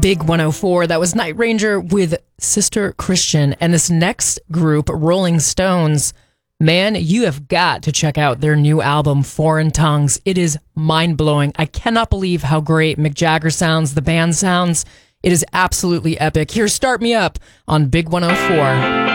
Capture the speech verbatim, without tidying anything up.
Big one oh four. That was Night Ranger with Sister Christian. And this next group, Rolling Stones, man, you have got to check out their new album, Foreign Tongues. It is mind-blowing. I cannot believe how great Mick Jagger sounds, the band sounds. It is absolutely epic. Here, Start Me Up on Big one oh four.